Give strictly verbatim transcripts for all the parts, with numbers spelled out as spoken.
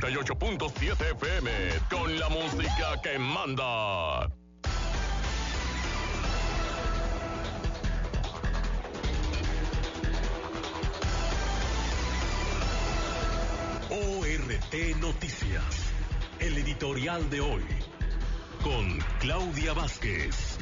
noventa y ocho punto siete F M, con la música que manda. O R T Noticias, el editorial de hoy, con Claudia Vázquez.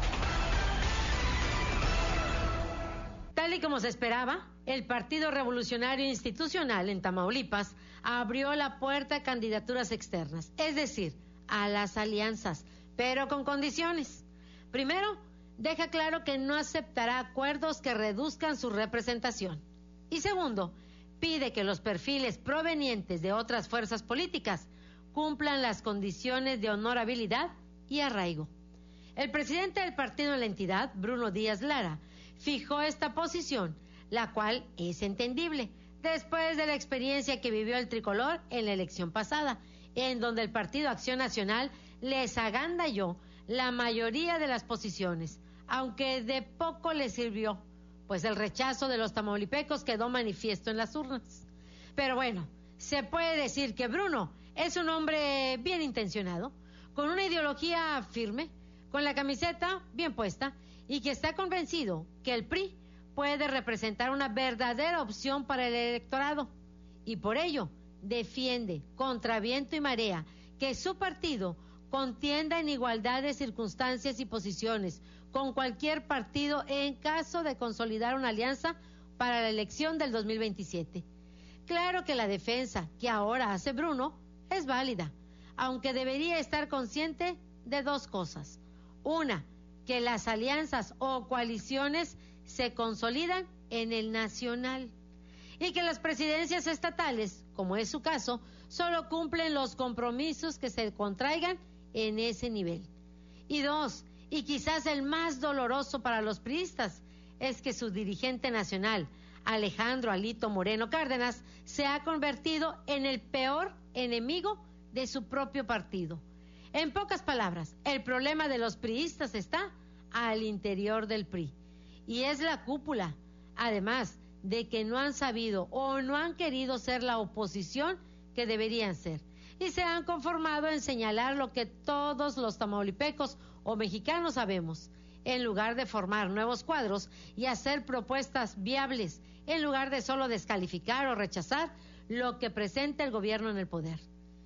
Tal y como se esperaba, el Partido Revolucionario Institucional en Tamaulipas abrió la puerta a candidaturas externas, es decir, a las alianzas, pero con condiciones. Primero, deja claro que no aceptará acuerdos que reduzcan su representación. Y segundo, pide que los perfiles provenientes de otras fuerzas políticas cumplan las condiciones de honorabilidad y arraigo. El presidente del partido en la entidad, Bruno Díaz Lara, fijó esta posición, la cual es entendible después de la experiencia que vivió el tricolor en la elección pasada, en donde el Partido Acción Nacional les agandalló la mayoría de las posiciones, aunque de poco les sirvió, pues el rechazo de los tamaulipecos quedó manifiesto en las urnas. Pero bueno, se puede decir que Bruno es un hombre bien intencionado, con una ideología firme, con la camiseta bien puesta, y que está convencido que el P R I puede representar una verdadera opción para el electorado, y por ello defiende, contra viento y marea, que su partido contienda en igualdad de circunstancias y posiciones con cualquier partido en caso de consolidar una alianza para la elección del dos mil veintisiete. Claro que la defensa que ahora hace Bruno es válida, aunque debería estar consciente de dos cosas. Una, que las alianzas o coaliciones se consolidan en el nacional y que las presidencias estatales, como es su caso, solo cumplen los compromisos que se contraigan en ese nivel. Y dos, y quizás el más doloroso para los priistas, es que su dirigente nacional, Alejandro Alito Moreno Cárdenas, se ha convertido en el peor enemigo de su propio partido. En pocas palabras, el problema de los priistas está al interior del P R I, y es la cúpula, además de que no han sabido o no han querido ser la oposición que deberían ser, y se han conformado en señalar lo que todos los tamaulipecos o mexicanos sabemos, en lugar de formar nuevos cuadros y hacer propuestas viables, en lugar de solo descalificar o rechazar lo que presenta el gobierno en el poder.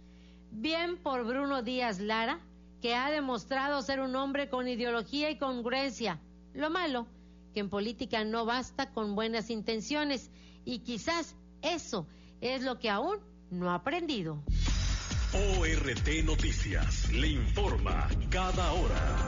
Bien por Bruno Díaz Lara, que ha demostrado ser un hombre con ideología y congruencia. Lo malo, que en política no basta con buenas intenciones, y quizás eso es lo que aún no ha aprendido. O R T Noticias le informa cada hora.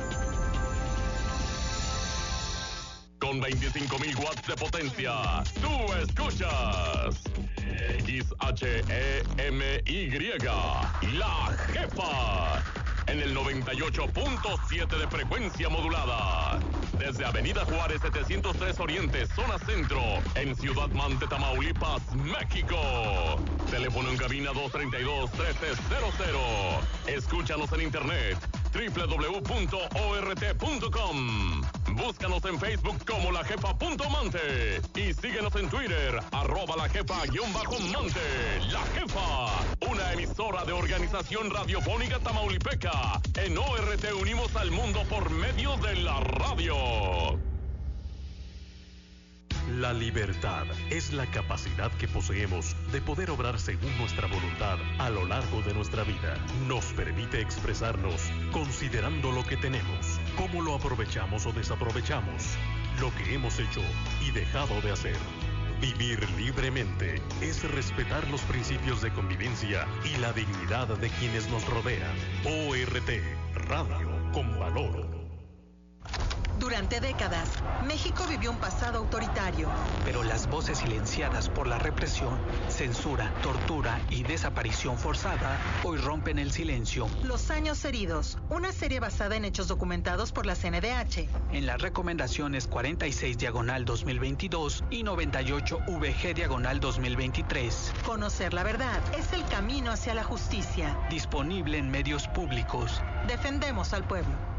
Con veinticinco mil watts de potencia, tú escuchas X H E M Y, La Jefa, en el noventa y ocho punto siete de frecuencia modulada. Desde Avenida Juárez setecientos tres Oriente, zona centro, en Ciudad Mante, Tamaulipas, México. Teléfono en cabina dos treinta y dos, trece cero cero. Escúchanos en internet, doble u doble u doble u punto o r t punto com. Búscanos en Facebook como La Jefa punto Mante y síguenos en Twitter, arroba La Jefa guión bajo Mante. La Jefa, una emisora de Organización Radiofónica Tamaulipeca. En O R T unimos al mundo por medio de la radio. La libertad es la capacidad que poseemos de poder obrar según nuestra voluntad a lo largo de nuestra vida. Nos permite expresarnos considerando lo que tenemos, cómo lo aprovechamos o desaprovechamos, lo que hemos hecho y dejado de hacer. Vivir libremente es respetar los principios de convivencia y la dignidad de quienes nos rodean. O R T, Radio con Valor. Durante décadas, México vivió un pasado autoritario. Pero las voces silenciadas por la represión, censura, tortura y desaparición forzada hoy rompen el silencio. Los años heridos, una serie basada en hechos documentados por la C N D H. En las recomendaciones cuarenta y seis diagonal dos mil veintidós y noventa y ocho V G diagonal dos mil veintitrés. Conocer la verdad es el camino hacia la justicia. Disponible en medios públicos. Defendemos al pueblo.